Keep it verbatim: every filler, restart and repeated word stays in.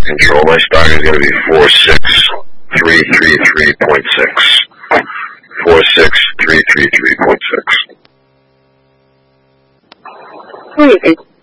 control. My stock is going to be four six three three three point six. four six three three three point six. Great.